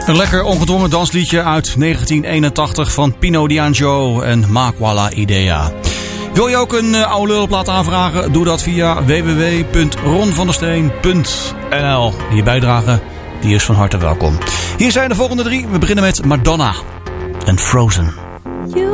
Een lekker ongedwongen dansliedje uit 1981 van Pino D'Angio en Makwala Idea. Wil je ook een oude lulplaat aanvragen? Doe dat via www.ronvandesteen.nl. Je bijdrage die is van harte welkom. Hier zijn de volgende 3. We beginnen met Madonna en Frozen.